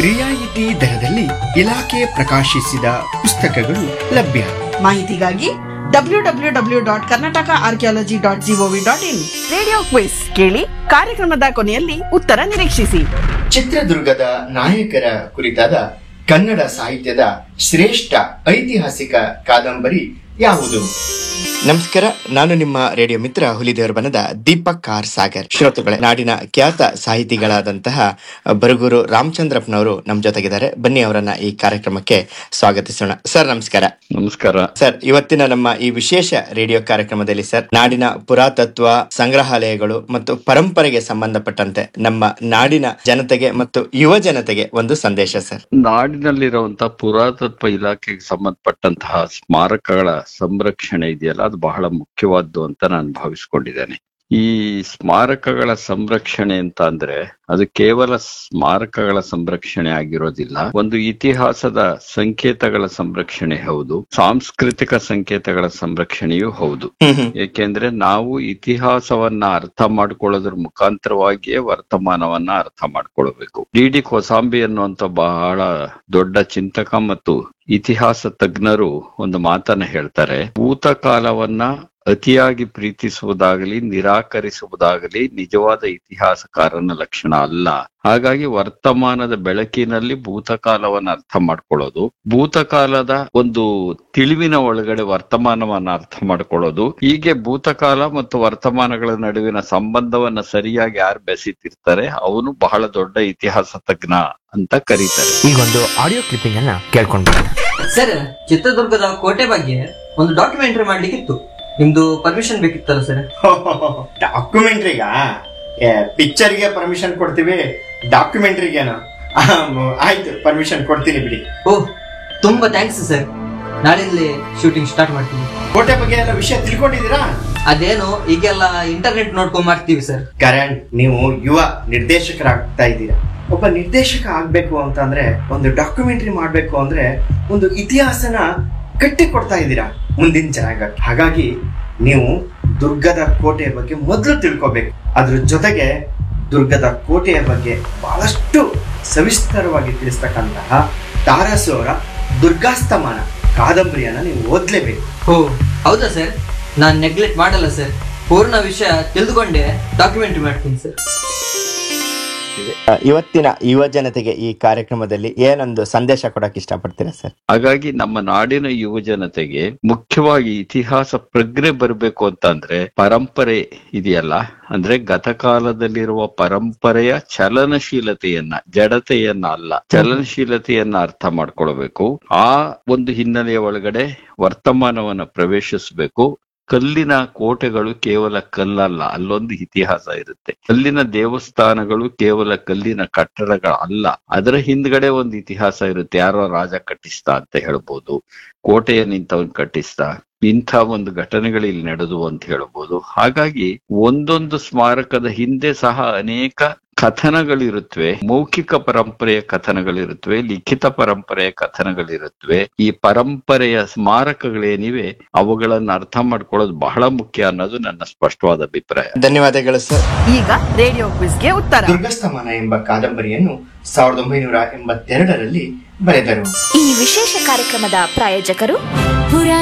ರಿಯಾಯಿತಿ ದರದಲ್ಲಿ ಇಲಾಖೆ ಪ್ರಕಾಶಿಸಿದ ಪುಸ್ತಕಗಳು ಲಭ್ಯ. ಮಾಹಿತಿಗಾಗಿ www.karnataka.archaeology.gov.in. ರೇಡಿಯೋ ಕ್ವಿಜ್ ಕೇಳಿ, ಕಾರ್ಯಕ್ರಮದ ಕೊನೆಯಲ್ಲಿ ಉತ್ತರ ನಿರೀಕ್ಷಿಸಿ. ಚಿತ್ರದುರ್ಗದ ನಾಯಕರ ಕುರಿತಾದ ಕನ್ನಡ ಸಾಹಿತ್ಯದ ಶ್ರೇಷ್ಠ ಐತಿಹಾಸಿಕ ಕಾದಂಬರಿ ಯಾವುದು? ನಮಸ್ಕಾರ, ನಾನು ನಿಮ್ಮ ರೇಡಿಯೋ ಮಿತ್ರ ಹುಲಿದೇವರ ಬನದ ದೀಪಕ್ ಆರ್ ಸಾಗರ್. ಶ್ರೋತೃಗಳೇ, ನಾಡಿನ ಖ್ಯಾತ ಸಾಹಿತಿಗಳಾದಂತಹ ಬರಗೂರು ರಾಮಚಂದ್ರಪ್ಪನವರು ನಮ್ಮ ಜೊತೆಗಿದ್ದಾರೆ. ಬನ್ನಿ ಅವರನ್ನ ಈ ಕಾರ್ಯಕ್ರಮಕ್ಕೆ ಸ್ವಾಗತಿಸೋಣ. ಸರ್ ನಮಸ್ಕಾರ. ನಮಸ್ಕಾರ ಸರ್, ಇವತ್ತಿನ ನಮ್ಮ ಈ ವಿಶೇಷ ರೇಡಿಯೋ ಕಾರ್ಯಕ್ರಮದಲ್ಲಿ ಸರ್, ನಾಡಿನ ಪುರಾತತ್ವ, ಸಂಗ್ರಹಾಲಯಗಳು ಮತ್ತು ಪರಂಪರೆಗೆ ಸಂಬಂಧಪಟ್ಟಂತೆ ನಮ್ಮ ನಾಡಿನ ಜನತೆಗೆ ಮತ್ತು ಯುವ ಜನತೆಗೆ ಒಂದು ಸಂದೇಶ ಸರ್. ನಾಡಿನಲ್ಲಿರುವಂತಹ ಪುರಾತತ್ವ ಇಲಾಖೆಗೆ ಸಂಬಂಧಪಟ್ಟಂತಹ ಸ್ಮಾರಕಗಳ ಸಂರಕ್ಷಣೆ ಇದೆಯಲ್ಲ, ಅದು ಬಹಳ ಮುಖ್ಯವಾದ್ದು ಅಂತ ನಾನು ಭಾವಿಸ್ಕೊಂಡಿದ್ದೇನೆ. ಈ ಸ್ಮಾರಕಗಳ ಸಂರಕ್ಷಣೆ ಅಂತ ಅಂದ್ರೆ ಅದು ಕೇವಲ ಸ್ಮಾರಕಗಳ ಸಂರಕ್ಷಣೆ ಆಗಿರೋದಿಲ್ಲ, ಒಂದು ಇತಿಹಾಸದ ಸಂಕೇತಗಳ ಸಂರಕ್ಷಣೆ ಹೌದು, ಸಾಂಸ್ಕೃತಿಕ ಸಂಕೇತಗಳ ಸಂರಕ್ಷಣೆಯೂ ಹೌದು. ಏಕೆಂದ್ರೆ ನಾವು ಇತಿಹಾಸವನ್ನ ಅರ್ಥ ಮಾಡ್ಕೊಳ್ಳೋದ್ರ ಮುಖಾಂತರವಾಗಿಯೇ ವರ್ತಮಾನವನ್ನ ಅರ್ಥ ಮಾಡ್ಕೊಳ್ಬೇಕು. ಡಿ ಕೋಸಾಂಬಿ ಅನ್ನುವಂತ ಬಹಳ ದೊಡ್ಡ ಚಿಂತಕ ಮತ್ತು ಇತಿಹಾಸ ತಜ್ಞರು ಒಂದು ಮಾತನ್ನ ಹೇಳ್ತಾರೆ, ಭೂತಕಾಲವನ್ನ ಅತಿಯಾಗಿ ಪ್ರೀತಿಸುವುದಾಗಲಿ ನಿರಾಕರಿಸುವುದಾಗಲಿ ನಿಜವಾದ ಇತಿಹಾಸಕಾರನ ಲಕ್ಷಣ ಅಲ್ಲ. ಹಾಗಾಗಿ ವರ್ತಮಾನದ ಬೆಳಕಿನಲ್ಲಿ ಭೂತಕಾಲವನ್ನ ಅರ್ಥ ಮಾಡ್ಕೊಳ್ಳೋದು, ಭೂತಕಾಲದ ಒಂದು ತಿಳಿವಿನ ಒಳಗಡೆ ವರ್ತಮಾನವನ್ನ ಅರ್ಥ ಮಾಡ್ಕೊಳ್ಳೋದು, ಹೀಗೆ ಭೂತಕಾಲ ಮತ್ತು ವರ್ತಮಾನಗಳ ನಡುವಿನ ಸಂಬಂಧವನ್ನ ಸರಿಯಾಗಿ ಯಾರು ಬೆಸೆತಿರ್ತಾರೆ ಅವನು ಬಹಳ ದೊಡ್ಡ ಇತಿಹಾಸ ತಜ್ಞ ಅಂತ ಕರೀತಾರೆ. ಈಗೊಂದು ಆಡಿಯೋ ಕ್ಲಿಪ್ಪಿಂಗ್ ಅನ್ನ ಕೇಳ್ಕೊಂಡು ಸರ್, ಚಿತ್ರದುರ್ಗದ ಕೋಟೆ ಬಗ್ಗೆ ಒಂದು ಡಾಕ್ಯುಮೆಂಟರಿ ಮಾಡ್ಲಿಕ್ಕಿತ್ತು. ನಿಮ್ದು ಪರ್ಮಿಷನ್ ಬೇಕಿತ್ತಲ್ಲ ಸರ್? ಡಾಕ್ಯುಮೆಂಟ್ರಿಗ ಪಿಕ್ಚರ್ಗೆ ಪರ್ಮಿಷನ್ ಕೊಡ್ತೀವಿ, ಡಾಕ್ಯುಮೆಂಟ್ರಿಗೇನು? ಆಯ್ತು, ಪರ್ಮಿಷನ್ ಕೊಡ್ತೀನಿ ಬಿಡಿ. ಓಹ್, ತುಂಬಾ ಥ್ಯಾಂಕ್ಸ್ ಸರ್. ನಾಳೆಯಲ್ಲಿ ಶೂಟಿಂಗ್ ಸ್ಟಾರ್ಟ್ ಮಾಡ್ತೀವಿ. ಕೋಟೆ ಬಗ್ಗೆ ಎಲ್ಲ ವಿಷಯ ತಿಳ್ಕೊಂಡಿದ್ದೀರಾ? ಅದೇನು ಈಗೆಲ್ಲ ಇಂಟರ್ನೆಟ್ ನೋಡ್ಕೊಂಡ್ ಮಾಡ್ತೀವಿ ಸರ್. ಕರಣ್, ನೀವು ಯುವ ನಿರ್ದೇಶಕರಾಗ್ತಾ ಇದ್ದೀರಾ. ಒಬ್ಬ ನಿರ್ದೇಶಕ ಆಗ್ಬೇಕು ಅಂತ ಅಂದ್ರೆ, ಒಂದು ಡಾಕ್ಯುಮೆಂಟ್ರಿ ಮಾಡ್ಬೇಕು ಅಂದ್ರೆ ಒಂದು ಇತಿಹಾಸನ ಕಟ್ಟಿ ಕೊಡ್ತಾ ಇದ್ದೀರಾ ಮುಂದಿನ ಜನಾಂಗಕ್ಕೆ. ಹಾಗಾಗಿ ನೀವು ದುರ್ಗದ ಕೋಟೆಯ ಬಗ್ಗೆ ಮೊದಲು ತಿಳ್ಕೋಬೇಕು. ಅದ್ರ ಜೊತೆಗೆ ದುರ್ಗದ ಕೋಟೆಯ ಬಗ್ಗೆ ಬಹಳಷ್ಟು ಸವಿಸ್ತರವಾಗಿ ತಿಳಿಸ್ತಕ್ಕಂತಹ ತಾರಾಸು ಅವರ ದುರ್ಗಾಸ್ತಮಾನ ಕಾದಂಬರಿಯನ್ನ ನೀವು ಓದ್ಲೇಬೇಕು. ಓ ಹೌದಾ ಸರ್? ನಾನ್ ನೆಗ್ಲೆಕ್ಟ್ ಮಾಡಲ್ಲ ಸರ್. ಪೂರ್ಣ ವಿಷಯ ತಿಳಿದುಕೊಂಡೆ ಡಾಕ್ಯುಮೆಂಟ್ರಿ ಮಾಡ್ತೀನಿ ಸರ್. ಇವತ್ತಿನ ಯುವ ಜನತೆಗೆ ಈ ಕಾರ್ಯಕ್ರಮದಲ್ಲಿ ಏನೊಂದು ಸಂದೇಶ ಕೊಡಕ್ ಇಷ್ಟಪಡ್ತೀರಾ ಸರ್? ಹಾಗಾಗಿ ನಮ್ಮ ನಾಡಿನ ಯುವ ಜನತೆಗೆ ಮುಖ್ಯವಾಗಿ ಇತಿಹಾಸ ಪ್ರಜ್ಞೆ ಬರಬೇಕು ಅಂತ ಅಂದ್ರೆ ಪರಂಪರೆ ಇದೆಯಲ್ಲ, ಅಂದ್ರೆ ಗತಕಾಲದಲ್ಲಿರುವ ಪರಂಪರೆಯ ಚಲನಶೀಲತೆಯನ್ನ, ಜಡತೆಯನ್ನ ಅಲ್ಲ, ಚಲನಶೀಲತೆಯನ್ನ ಅರ್ಥ ಮಾಡ್ಕೊಳ್ಬೇಕು. ಆ ಒಂದು ಹಿನ್ನೆಲೆಯ ಒಳಗಡೆ ವರ್ತಮಾನವನ್ನ ಪ್ರವೇಶಿಸಬೇಕು. ಕಲ್ಲಿನ ಕೋಟೆಗಳು ಕೇವಲ ಕಲ್ಲಲ್ಲ, ಅಲ್ಲೊಂದು ಇತಿಹಾಸ ಇರುತ್ತೆ. ಕಲ್ಲಿನ ದೇವಸ್ಥಾನಗಳು ಕೇವಲ ಕಲ್ಲಿನ ಕಟ್ಟಡಗಳು ಅಲ್ಲ, ಅದರ ಹಿಂದ್ಗಡೆ ಒಂದು ಇತಿಹಾಸ ಇರುತ್ತೆ. ಯಾರೋ ರಾಜ ಕಟ್ಟಿಸ್ತ ಅಂತ ಹೇಳ್ಬೋದು, ಕೋಟೆಯ ನಿಂತವನ್ ಕಟ್ಟಿಸ್ತ, ಇಂಥ ಒಂದು ಘಟನೆಗಳು ಇಲ್ಲಿ ನಡೆದು ಅಂತ ಹೇಳ್ಬೋದು. ಹಾಗಾಗಿ ಒಂದೊಂದು ಸ್ಮಾರಕದ ಹಿಂದೆ ಸಹ ಅನೇಕ ಕಥನಗಳಿರುತ್ತವೆ. ಮೌಖಿಕ ಪರಂಪರೆಯ ಕಥನಗಳಿರುತ್ತವೆ, ಲಿಖಿತ ಪರಂಪರೆಯ ಕಥನಗಳಿರುತ್ತವೆ. ಈ ಪರಂಪರೆಯ ಸ್ಮಾರಕಗಳೇನಿವೆ ಅವುಗಳನ್ನ ಅರ್ಥ ಮಾಡ್ಕೊಳ್ಳೋದು ಬಹಳ ಮುಖ್ಯ ಅನ್ನೋದು ನನ್ನ ಸ್ಪಷ್ಟವಾದ ಅಭಿಪ್ರಾಯ. ಧನ್ಯವಾದಗಳು ಸರ್. ಈಗ ರೇಡಿಯೋ ಕ್ವಿಜ್ಗೆ ಉತ್ತರ. ದುರ್ಗಸ್ತಮಾನ ಎಂಬ ಕಾದಂಬರಿಯನ್ನು 1982ರಲ್ಲಿ ಬರೆದರು. ಈ ವಿಶೇಷ ಕಾರ್ಯಕ್ರಮದ ಪ್ರಾಯೋಜಕರು